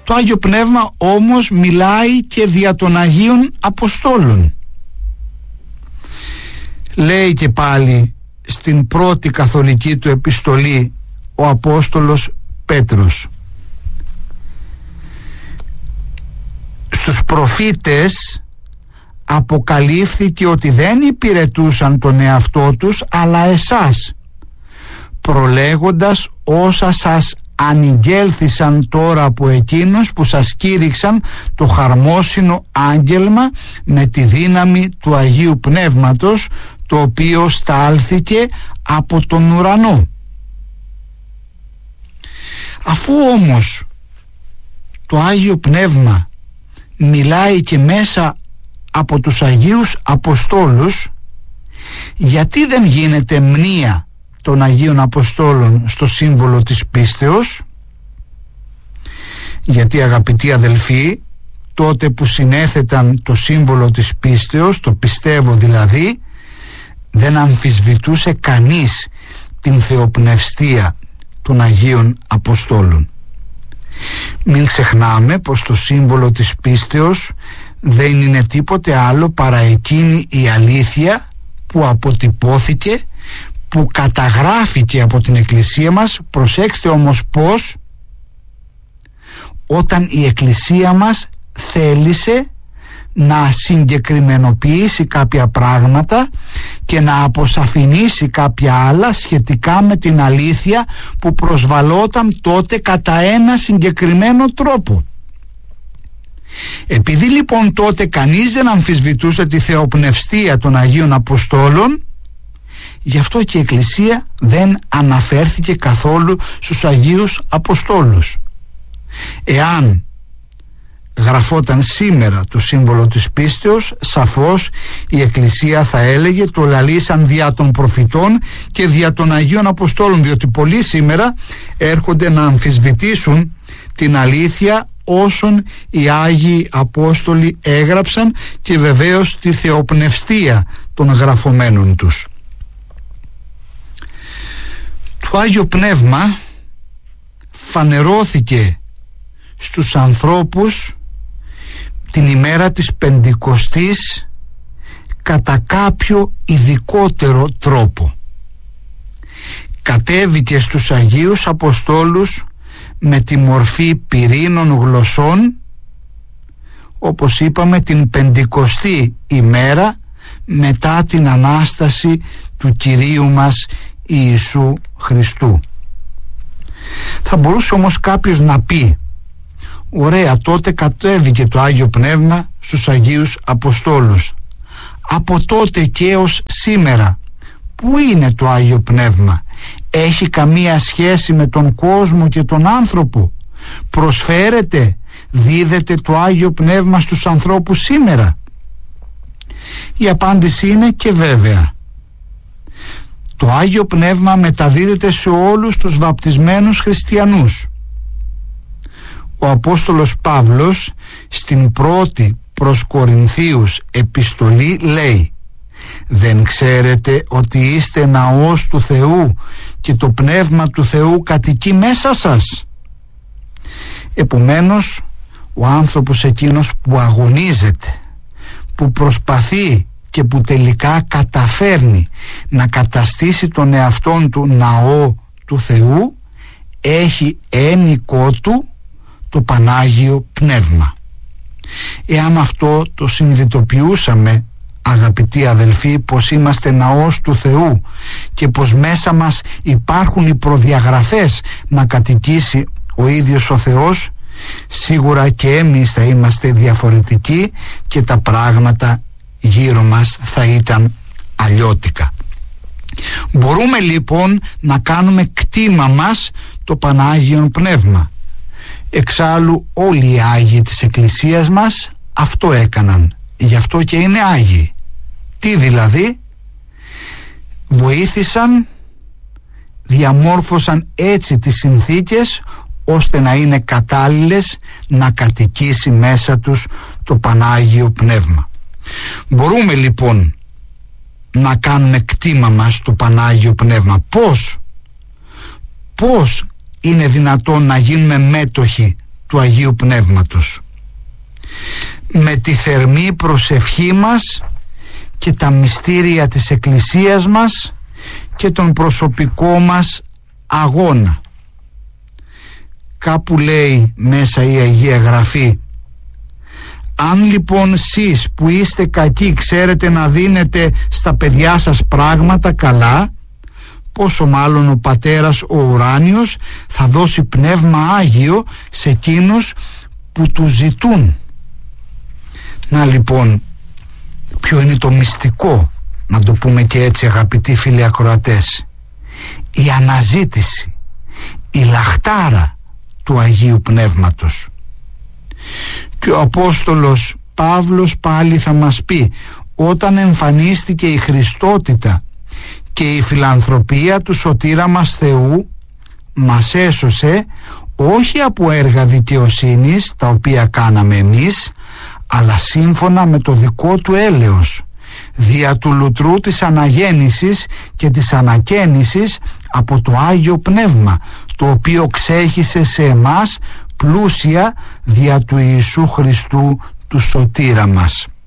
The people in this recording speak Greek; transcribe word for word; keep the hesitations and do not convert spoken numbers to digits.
Το Άγιο Πνεύμα όμως μιλάει και δια των Αγίων Αποστόλων. Λέει και πάλι στην πρώτη καθολική του επιστολή ο Απόστολος Πέτρος: στους προφήτες αποκαλύφθηκε ότι δεν υπηρετούσαν τον εαυτό τους αλλά εσάς, προλέγοντας όσα σας ανηγγέλθησαν τώρα από εκείνους που σας κήρυξαν το χαρμόσυνο άγγελμα με τη δύναμη του Αγίου Πνεύματος, το οποίο στάλθηκε από τον ουρανό. Αφού όμως το Άγιο Πνεύμα μιλάει και μέσα από τους Αγίους Αποστόλους, γιατί δεν γίνεται μνήα των Αγίων Αποστόλων στο σύμβολο της πίστεως? Γιατί, αγαπητοί αδελφοί, τότε που συνέθεταν το σύμβολο της πίστεως, το πιστεύω δηλαδή, δεν αμφισβητούσε κανείς την θεοπνευστία των Αγίων Αποστόλων. Μην ξεχνάμε πως το σύμβολο της πίστεως δεν είναι τίποτε άλλο παρά εκείνη η αλήθεια που αποτυπώθηκε, που καταγράφηκε από την Εκκλησία μας. Προσέξτε όμως πως, όταν η Εκκλησία μας θέλησε να συγκεκριμενοποιήσει κάποια πράγματα και να αποσαφηνίσει κάποια άλλα σχετικά με την αλήθεια που προσβαλόταν τότε κατά ένα συγκεκριμένο τρόπο. Επειδή λοιπόν τότε κανείς δεν αμφισβητούσε τη θεοπνευστία των Αγίων Αποστόλων, γι' αυτό και η Εκκλησία δεν αναφέρθηκε καθόλου στους Αγίους Αποστόλους. Εάν γραφόταν σήμερα το σύμβολο της πίστεως, σαφώς η Εκκλησία θα έλεγε το λαλήσαν δια των προφητών και δια των Αγίων Αποστόλων, διότι πολλοί σήμερα έρχονται να αμφισβητήσουν την αλήθεια όσων οι Άγιοι Απόστολοι έγραψαν και βεβαίως τη θεοπνευστία των γραφωμένων τους. Το Άγιο Πνεύμα φανερώθηκε στους ανθρώπους την ημέρα της Πεντηκοστής κατά κάποιο ειδικότερο τρόπο. Κατέβηκε στους Αγίους Αποστόλους με τη μορφή πυρήνων γλωσσών, όπως είπαμε, την Πεντηκοστή ημέρα μετά την Ανάσταση του Κυρίου μας Ιησού Χριστού. Θα μπορούσε όμως κάποιος να πει: ωραία, τότε κατέβηκε το Άγιο Πνεύμα στους Αγίους Αποστόλους. Από τότε και ως σήμερα, πού είναι το Άγιο Πνεύμα? Έχει καμία σχέση με τον κόσμο και τον άνθρωπο? Προσφέρεται, δίδεται το Άγιο Πνεύμα στους ανθρώπους σήμερα? Η απάντηση είναι και βέβαια. Το Άγιο Πνεύμα μεταδίδεται σε όλους τους βαπτισμένους χριστιανούς. Ο Απόστολος Παύλος στην πρώτη προς Κορινθίους επιστολή λέει: δεν ξέρετε ότι είστε ναός του Θεού και το Πνεύμα του Θεού κατοικεί μέσα σας? Επομένως, ο άνθρωπος εκείνος που αγωνίζεται, που προσπαθεί και που τελικά καταφέρνει να καταστήσει τον εαυτόν του ναό του Θεού, έχει ένικό του το Πανάγιο Πνεύμα. Εάν αυτό το συνειδητοποιούσαμε, αγαπητοί αδελφοί, πως είμαστε ναός του Θεού και πως μέσα μας υπάρχουν οι προδιαγραφές να κατοικήσει ο ίδιος ο Θεός, σίγουρα και εμείς θα είμαστε διαφορετικοί και τα πράγματα γύρω μας θα ήταν αλλιώτικα. Μπορούμε λοιπόν να κάνουμε κτήμα μας το Πανάγιον Πνεύμα. Εξάλλου όλοι οι Άγιοι της Εκκλησίας μας αυτό έκαναν, γι' αυτό και είναι Άγιοι. Τι δηλαδή? Βοήθησαν, διαμόρφωσαν έτσι τις συνθήκες ώστε να είναι κατάλληλες να κατοικήσει μέσα τους το Πανάγιο Πνεύμα. Μπορούμε λοιπόν να κάνουμε κτήμα μας το Πανάγιο Πνεύμα. Πώς? Πώς είναι δυνατόν να γίνουμε μέτοχοι του Αγίου Πνεύματος. Με τη θερμή προσευχή μας και τα μυστήρια της Εκκλησίας μας και τον προσωπικό μας αγώνα. Κάπου λέει μέσα η Αγία Γραφή: αν λοιπόν σεις που είστε κακοί ξέρετε να δίνετε στα παιδιά σας πράγματα καλά, πόσο μάλλον ο Πατέρας ο ουράνιος θα δώσει Πνεύμα Άγιο σε εκείνους που του ζητούν. Να λοιπόν, ποιο είναι το μυστικό, να το πούμε και έτσι, αγαπητοί φίλοι ακροατές? Η αναζήτηση, η λαχτάρα του Αγίου Πνεύματος. Και ο Απόστολος Παύλος πάλι θα μας πει: όταν εμφανίστηκε η Χριστότητα και η φιλανθρωπία του σωτήρα μας Θεού, μας έσωσε όχι από έργα δικαιοσύνης τα οποία κάναμε εμείς, αλλά σύμφωνα με το δικό του έλεος, δια του λουτρού της αναγέννησης και της ανακαίνησης από το Άγιο Πνεύμα, το οποίο ξέχυσε σε εμάς πλούσια δια του Ιησού Χριστού του σωτήρα μας.